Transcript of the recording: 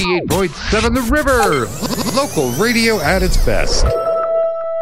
98.7 The River. Local radio at its best.